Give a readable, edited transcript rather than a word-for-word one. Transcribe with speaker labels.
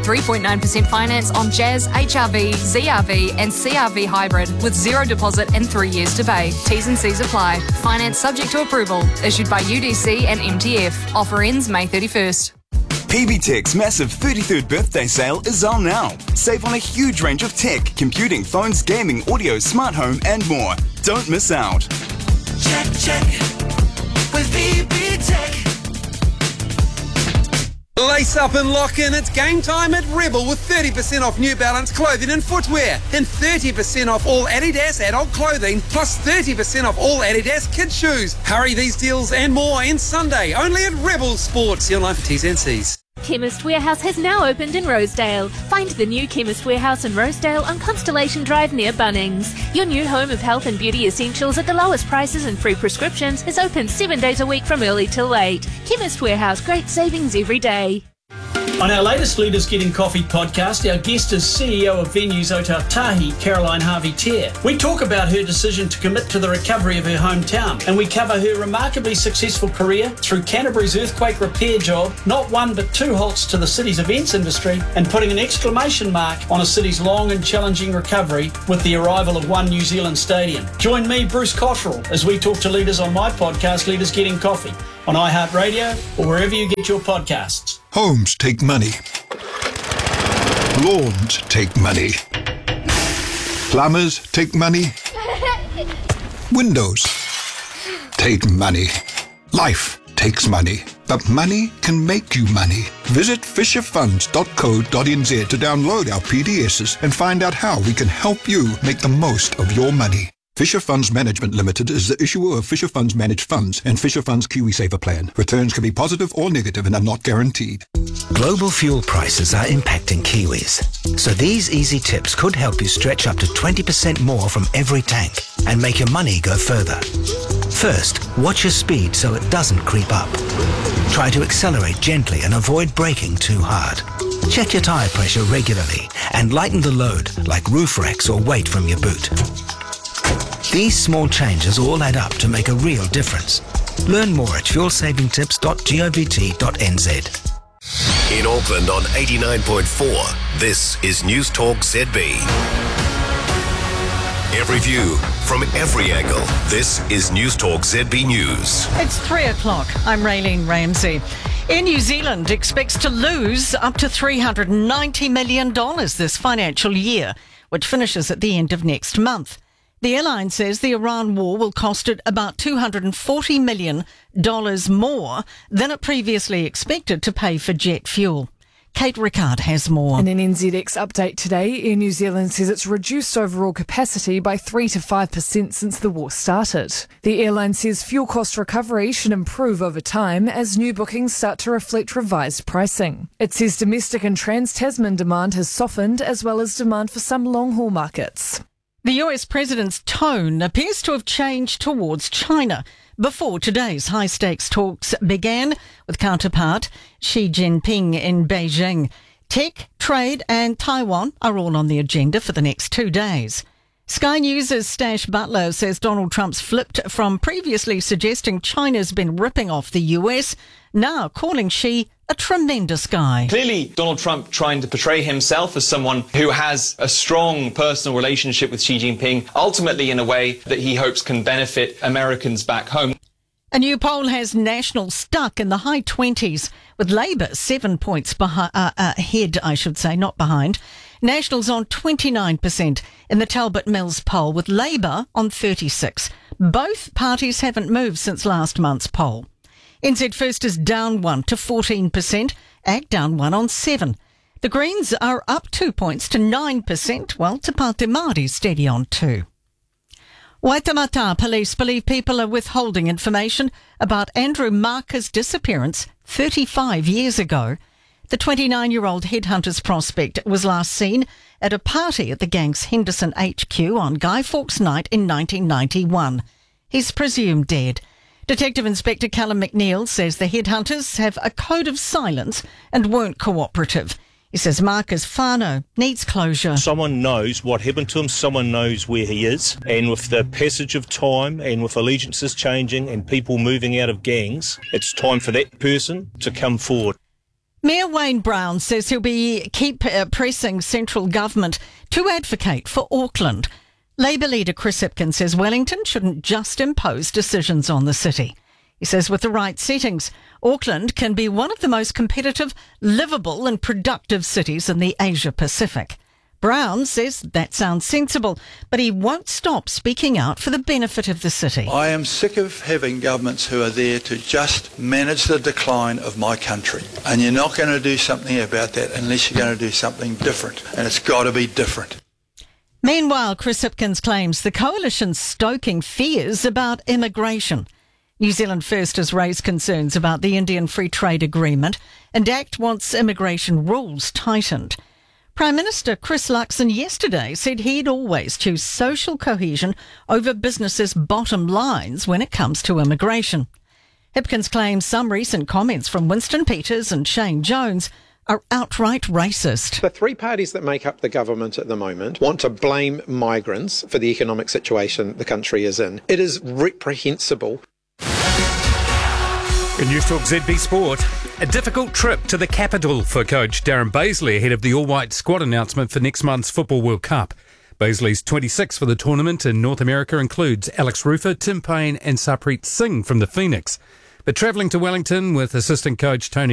Speaker 1: 3.9% finance on Jazz, HRV, ZRV and CRV Hybrid with zero deposit and 3 years to pay. T's and C's apply. Finance subject to approval. Issued by UDC and MTF. Offer ends May 31st.
Speaker 2: PB Tech's massive 33rd birthday sale is on now. Save on a huge range of tech, computing, phones, gaming, audio, smart home and more. Don't miss out.
Speaker 3: Check with PB Tech.
Speaker 4: Lace up and lock in. It's game time at Rebel with 30% off New Balance clothing and footwear and 30% off all Adidas adult clothing plus 30% off all Adidas kids shoes. Hurry, these deals and more in Sunday only at Rebel Sports. See online for T's and C's.
Speaker 5: Chemist Warehouse has now opened in Rosedale. Find the new Chemist Warehouse in Rosedale on Constellation Drive near Bunnings. Your new home of health and beauty essentials at the lowest prices and free prescriptions is open 7 days a week from early till late. Chemist Warehouse, great savings every day.
Speaker 6: On our latest Leaders Getting Coffee podcast, our guest is CEO of Venues Otautahi, Caroline Harvey-Tear. We talk about her decision to commit to the recovery of her hometown, and we cover her remarkably successful career through Canterbury's earthquake repair job, not one but two halts to the city's events industry, and putting an exclamation mark on a city's long and challenging recovery with the arrival of One New Zealand Stadium. Join me, Bruce Cottrell, as we talk to leaders on my podcast, Leaders Getting Coffee, on iHeartRadio or wherever you get your podcasts.
Speaker 7: Homes take money. Lawns take money. Plumbers take money. Windows take money. Life takes money. But money can make you money. Visit fisherfunds.co.nz to download our PDSs and find out how we can help you make the most of your money. Fisher Funds Management Limited is the issuer of Fisher Funds Managed Funds and Fisher Funds KiwiSaver Plan. Returns can be positive or negative and are not guaranteed.
Speaker 8: Global fuel prices are impacting Kiwis. So these easy tips could help you stretch up to 20% more from every tank and make your money go further. First, watch your speed so it doesn't creep up. Try to accelerate gently and avoid braking too hard. Check your tyre pressure regularly and lighten the load like roof racks or weight from your boot. These small changes all add up to make a real difference. Learn more at fuelsavingtips.govt.nz.
Speaker 9: In Auckland on 89.4, this is News Talk ZB. Every view from every angle. This is News Talk ZB News.
Speaker 10: It's 3 o'clock. I'm Raylene Ramsey. Air New Zealand expects to lose up to $390 million this financial year, which finishes at the end of next month. The airline says the Iran war will cost it about $240 million more than it previously expected to pay for jet fuel. Kate Rickard has more.
Speaker 11: In an NZX update today, Air New Zealand says it's reduced overall capacity by 3 to 5% since the war started. The airline says fuel cost recovery should improve over time as new bookings start to reflect revised pricing. It says domestic and trans-Tasman demand has softened as well as demand for some long-haul markets.
Speaker 10: The US president's tone appears to have changed towards China before today's high-stakes talks began with counterpart Xi Jinping in Beijing. Tech, trade and Taiwan are all on the agenda for the next 2 days. Sky News' Stash Butler says Donald Trump's flipped from previously suggesting China's been ripping off the US, now calling Xi a tremendous guy.
Speaker 12: Clearly, Donald Trump trying to portray himself as someone who has a strong personal relationship with Xi Jinping, ultimately in a way that he hopes can benefit Americans back home.
Speaker 10: A new poll has National stuck in the high 20s, with Labour 7 points ahead, not behind. National's on 29% in the Talbot Mills poll, with Labour on 36%. Both parties haven't moved since last month's poll. NZ First is down 1 to 14%, AG down 1 on 7. The Greens are up 2 points to 9%, while Te Pāti Māori steady on 2. Waitemata police believe people are withholding information about Andrew Marker's disappearance 35 years ago. The 29-year-old headhunter's prospect was last seen at a party at the gang's Henderson HQ on Guy Fawkes Night in 1991. He's presumed dead. Detective Inspector Callum McNeil says the headhunters have a code of silence and weren't cooperative. He says Marcus Whānau needs closure.
Speaker 13: Someone knows what happened to him, someone knows where he is, and with the passage of time and with allegiances changing and people moving out of gangs, it's time for that person to come forward.
Speaker 10: Mayor Wayne Brown says he'll keep pressing central government to advocate for Auckland. Labour leader Chris Hipkins says Wellington shouldn't just impose decisions on the city. He says with the right settings, Auckland can be one of the most competitive, livable and productive cities in the Asia Pacific. Brown says that sounds sensible, but he won't stop speaking out for the benefit of the city.
Speaker 14: I am sick of having governments who are there to just manage the decline of my country. And you're not going to do something about that unless you're going to do something different. And it's got to be different.
Speaker 10: Meanwhile, Chris Hipkins claims the coalition's stoking fears about immigration. New Zealand First has raised concerns about the Indian Free Trade Agreement, and ACT wants immigration rules tightened. Prime Minister Chris Luxon yesterday said he'd always choose social cohesion over businesses' bottom lines when it comes to immigration. Hipkins claims some recent comments from Winston Peters and Shane Jones are outright racist.
Speaker 15: The three parties that make up the government at the moment want to blame migrants for the economic situation the country is in. It is reprehensible.
Speaker 16: In News Talk ZB Sport, a difficult trip to the capital for coach Darren Bazley ahead of the all-white squad announcement for next month's Football World Cup. Bazley's 26 for the tournament in North America includes Alex Rufer, Tim Payne and Sarpreet Singh from the Phoenix. But travelling to Wellington with assistant coach Tony